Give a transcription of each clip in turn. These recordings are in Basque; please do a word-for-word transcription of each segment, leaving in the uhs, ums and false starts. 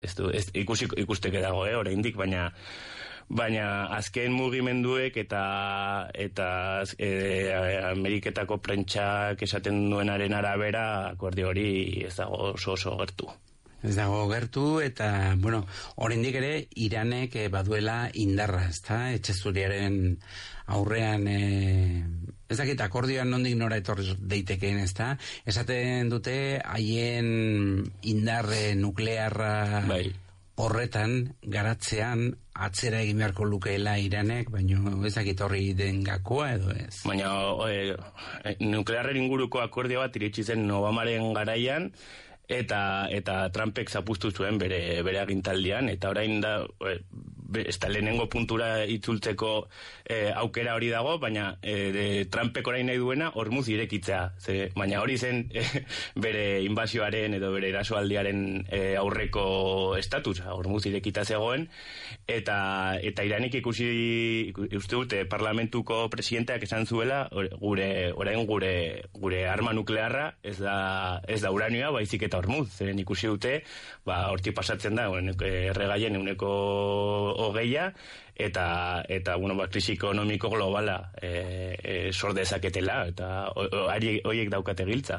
Ez du, ez, ikusi, ikusteke dago, eh, oraindik, baina baina azken mugimenduek eta eta e, Ameriketako prentsak esaten duenaren arabera akordio hori ez dago oso oso gertu. Ez dago gertu, eta, bueno, oraindik ere, Iranek eh, baduela indarra, ezta? Etxezuriaren aurrean, eh, ez dakit akordioan nondik nora etorri deitekeen, ezta? Esaten dute, haien indarre nuklearra bai. Horretan, garatzean, atzera egin beharko lukeela Iranek, baina ez dakit horri den gakoa edo ez. Baina e, nuklearren inguruko akordio bat iritsi zen Obamaren garaian, eta eta Trumpek zapustu zuen bere bere agintaldian, eta orain da e, ez da lehenengo puntura itzultzeko e, aukera hori dago, baina e, de, Trumpek orain nahi duena Hormuz irekitzea, ze, baina hori zen e, bere inbasioaren edo bere erasoaldiaren e, aurreko estatus, Hormuz irekita zegoen, eta eta Iranik ikusi uste dute parlamentuko presidenteak esan zuela gure orain gure gure arma nuklearra ez da ez da uranioa, baizik eta Hormuz, zeren ikusi dute, ba, hortik pasatzen da, erregaien euneko hogeia, eta, eta bueno, ba, krisi ekonomiko globala e, e, sor dezaketela, eta horiek daukate giltza.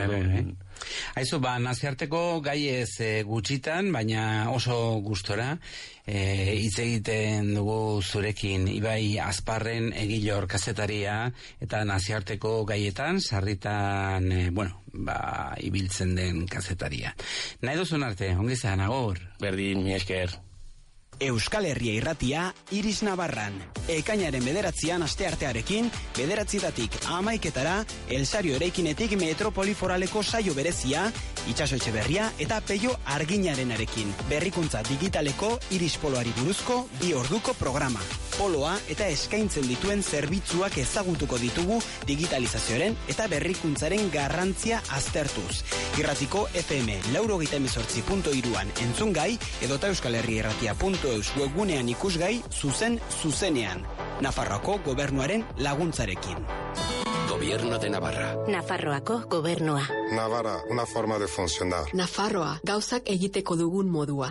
Aizu, ba, naziarteko gai ez e, gutxitan, baina oso gustora, e, hitz egiten dugu zurekin, Ibai Azparren Egilor kazetaria, eta naziarteko gaietan, sarritan, e, bueno, ba, ibiltzen den kazetaria. Nahi duzun arte, ongizan, agor? Berdin, mi esker. Euskal Herria Irratia, Iris Navarran. Ekainaren bederatzian asteartearekin, bederatzietatik amaiketara, Elsario eraikinetik Metropoli Foraleko saio berezia, Itxaso Etxeberria eta Peio Arginarenarekin. Berrikuntza digitaleko Iris Poloari buruzko bi orduko programa. Poloa eta eskaintzen dituen zerbitzuak ezagutuko ditugu digitalizazioaren eta berrikuntzaren garrantzia aztertuz. Irratiko F M laurogeita hemezortzi puntu hiruan entzungai edota Euskal Herria Irratia puntu eus webgunean ikusgai zuzen zuzenean. Nafarroako gobernuaren laguntzarekin. Gobierno de Navarra. Nafarroako gobernua. Navarra, una forma de funcionar. Nafarroa, gauzak egiteko dugun modua.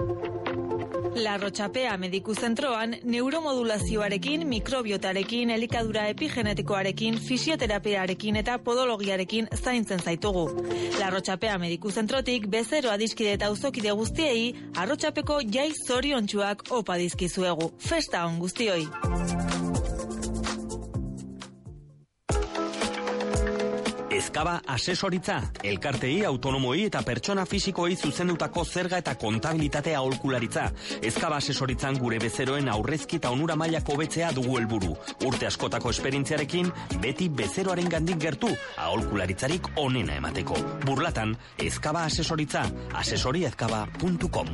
Larrotxapea mediku zentroan neuromodulazioarekin, mikrobiotarekin, elikadura epigenetikoarekin, fisioterapiarekin eta podologiarekin zaintzen zaitugu. Larrotxapea mediku zentrotik bezero adiskide eta auzokide guztiei arrotxapeko jai zoriontsuak opa dizkizuegu. Festa on guztioi! Ezkaba asesoritza, elkartei, autonomoi eta pertsona fisikoei zuzendutako zerga eta kontabilitatea aholkularitza. Ezkaba asesoritzan gure bezeroen aurrezki eta onura mailako hobetzea dugu helburu. Urte askotako esperientziarekin, beti bezeroaren gandik gertu, aholkularitzarik onena emateko. Burlatan, Ezkaba asesoritza, asesoriezkaba puntu com.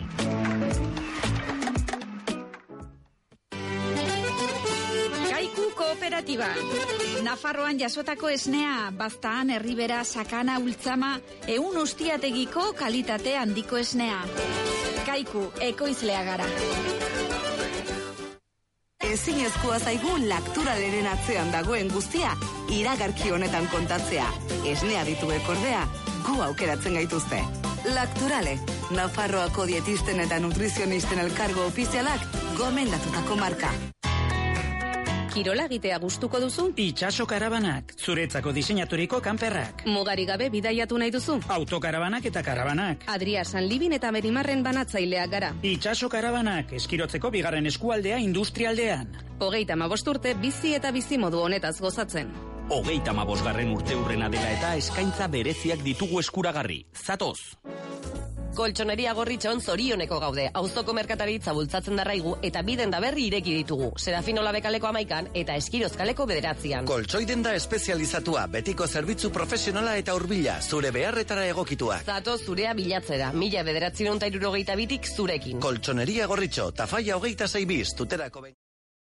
Kooperatiba. Nafarroan jasotako esnea, Baztaan, Herribera, Sakana, Ultzama, ehun ustiategiko kalitate handiko esnea. Kaiku, ekoizlea gara. Ezinezkoa zaigu Lakturaleren atzean dagoen guztia iragarki honetan kontatzea. Esnea dituek ordea, gu aukeratzen gaituzte. Lakturale, Nafarroako dietisten eta nutrizionisten elkargo ofizialak gomendatutako marka. Kirola egitea gustuko duzu? Itxaso karabanak, zuretzako diseinaturiko kanperrak. Mugari gabe bidaiatu nahi duzu? Autokarabanak eta karabanak. Adria Sanlibin eta Berimarren banatzaileak gara. Itxaso karabanak, eskirotzeko bigarren eskualdea industrialdean. Hogeita hamabost urte bizi eta bizimodu honetaz gozatzen. Hogeita hamabosgarren urte hurrena dela eta eskaintza bereziak ditugu eskuragarri. Zatoz! Koltsoneria Gorritxon zorioneko gaude. Auzoko merkataritza bultzatzen darraigu eta biden da berri ireki ditugu. Serafino Labekaleko amaikan eta Eskirozkaleko bederatzian. Koltsoiden da espezializatua, betiko zerbitzu profesionala eta hurbila, zure beharretara egokituak. Zato zurea bilatzera, mila bederatziron eta irurogeita bitik zurekin. Koltsoneria Gorritxo, Tafaia hogeita sei bis, tuterako